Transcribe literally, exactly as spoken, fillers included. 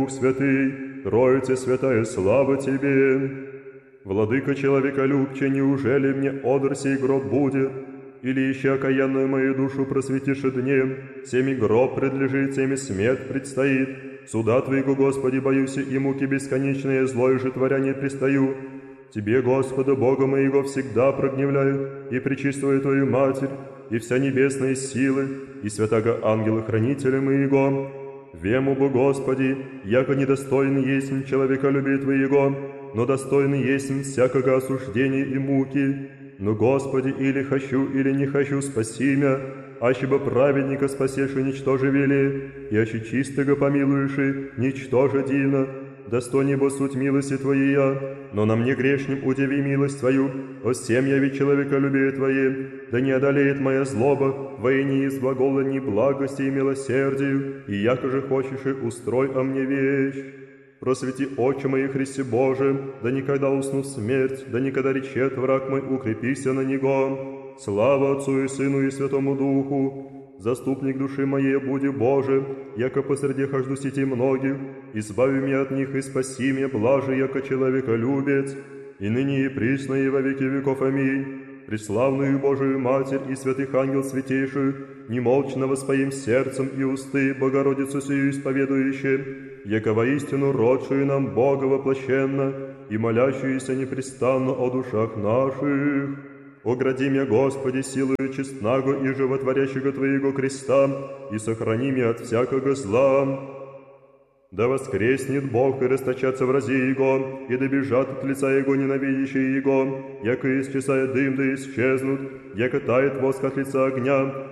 Дух Святый, Троице Святая, слава Тебе! Владыка человеколюбче, неужели мне одр сей гроб будет? Или еще окаянную мою душу просветишь днем, всеми гроб предлежит, всеми смерть предстоит. Суда Твоего, Господи, боюсь, и муки бесконечные, злое же творя не пристаю. Тебе, Господа, Бога моего, всегда прогневляю, и пречистую Твою Матерь, и вся небесные силы, и святаго ангела-хранителя моего. Вему бы, Господи, яко недостойный есть человеколюбия Твоего, но достойный есть всякого осуждения и муки. Но, Господи, или хочу, или не хочу, спаси мя, аще бы праведника спасешь и ничтоже вели, и аще чистого помилуешь и ничтоже дивно. Достойней бо суть милости Твоей, но на мне грешним удиви милость Твою, о всем яви человеколюбие Твое, да не одолеет моя злоба, войни из глагола ни благости и милосердию, и яко же хочешь и устрой о мне вещь. Просвети очи мои, Христе Боже, да никогда усну в смерть, да никогда речет враг мой, укрепися на него. Слава Отцу и Сыну и Святому Духу! Заступник души моей, буди Боже, яко посреди хожду сети многих, избави меня от них и спаси меня, блаже, яко человеколюбец, и ныне и присно и во веки веков. Аминь. Преславную Божию Матерь и святых ангел святейшую, немолчно воспоим сердцем и усты Богородицу сию исповедующие, яко воистину родшую нам Бога воплощенно и молящуюся непрестанно о душах наших. Огради меня, Господи, силою честного и животворящего Твоего креста, и сохрани меня от всякого зла. Да воскреснет Бог и расточатся врази Его, и добежат от лица Его ненавидящие Его, яко исчезает дым, да исчезнут, яко тает воск от лица огня,